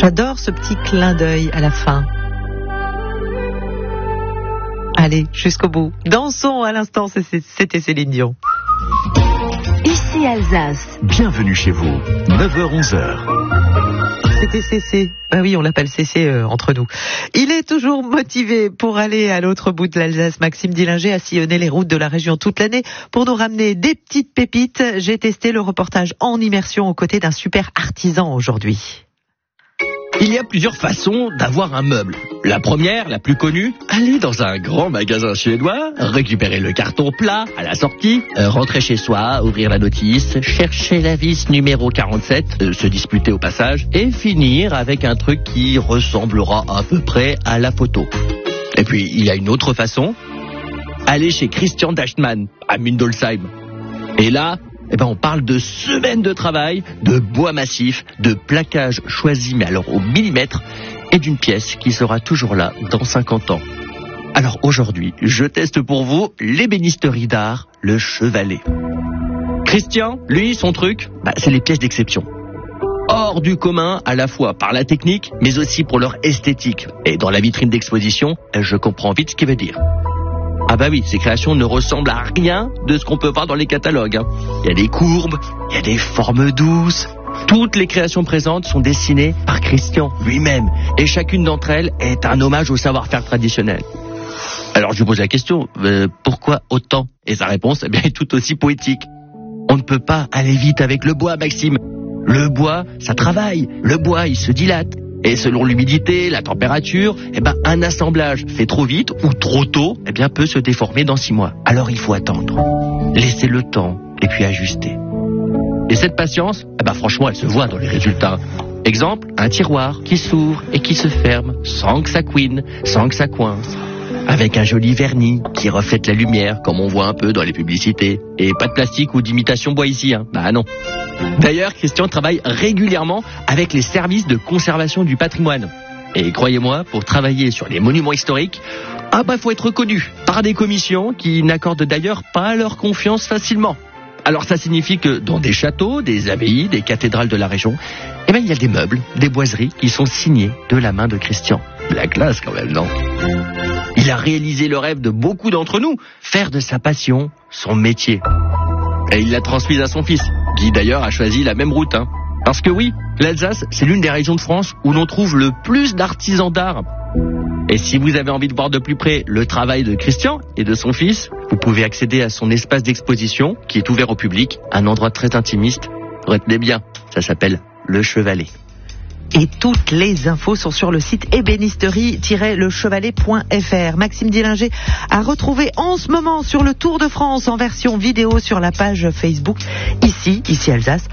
J'adore ce petit clin d'œil à la fin. Allez, jusqu'au bout. Dansons à l'instant, c'était Céline Dion. Ici Alsace. Bienvenue chez vous, 9h-11h. C'était Cécé. Ah oui, on l'appelle Cécé entre nous. Il est toujours motivé pour aller à l'autre bout de l'Alsace. Maxime Dillinger a sillonné les routes de la région toute l'année pour nous ramener des petites pépites. J'ai testé le reportage en immersion aux côtés d'un super artisan aujourd'hui. Il y a plusieurs façons d'avoir un meuble. La première, la plus connue, aller dans un grand magasin suédois, récupérer le carton plat à la sortie, rentrer chez soi, ouvrir la notice, chercher la vis numéro 47, se disputer au passage, et finir avec un truc qui ressemblera à peu près à la photo. Et puis, il y a une autre façon, aller chez Christian Deichmann, à Mundolsheim. Et là, on parle de semaines de travail, de bois massif, de plaquage choisi mais alors au millimètre et d'une pièce qui sera toujours là dans 50 ans. Alors aujourd'hui, je teste pour vous l'ébénisterie d'art, le Chevalet. Christian, lui, son truc, c'est les pièces d'exception. Hors du commun à la fois par la technique mais aussi pour leur esthétique. Et dans la vitrine d'exposition, je comprends vite ce qu'il veut dire. Ah bah oui, ces créations ne ressemblent à rien de ce qu'on peut voir dans les catalogues. Il y a des courbes, il y a des formes douces. Toutes les créations présentes sont dessinées par Christian lui-même. Et chacune d'entre elles est un hommage au savoir-faire traditionnel. Alors je vous pose la question, pourquoi autant ? Et sa réponse est tout aussi poétique. On ne peut pas aller vite avec le bois, Maxime. Le bois, ça travaille. Le bois, il se dilate. Et selon l'humidité, la température, un assemblage fait trop vite ou trop tôt, peut se déformer dans 6 mois. Alors il faut attendre, laisser le temps et puis ajuster. Et cette patience, franchement, elle se voit dans les résultats. Exemple, un tiroir qui s'ouvre et qui se ferme sans que ça couine, sans que ça coince. Avec un joli vernis qui reflète la lumière, comme on voit un peu dans les publicités. Et pas de plastique ou d'imitation bois ici, non. D'ailleurs, Christian travaille régulièrement avec les services de conservation du patrimoine. Et croyez-moi, pour travailler sur les monuments historiques, faut être reconnu par des commissions qui n'accordent d'ailleurs pas leur confiance facilement. Alors ça signifie que dans des châteaux, des abbayes, des cathédrales de la région, il y a des meubles, des boiseries qui sont signés de la main de Christian. La classe quand même, non ? Il a réalisé le rêve de beaucoup d'entre nous, faire de sa passion son métier. Et il l'a transmise à son fils, qui d'ailleurs a choisi la même route. Parce que oui, l'Alsace, c'est l'une des régions de France où l'on trouve le plus d'artisans d'art. Et si vous avez envie de voir de plus près le travail de Christian et de son fils, vous pouvez accéder à son espace d'exposition qui est ouvert au public, un endroit très intimiste. Retenez bien, ça s'appelle Le Chevalet. Et toutes les infos sont sur le site ébénisterie-lechevalet.fr. Maxime Dillinger a retrouvé en ce moment sur le Tour de France en version vidéo sur la page Facebook ici Alsace.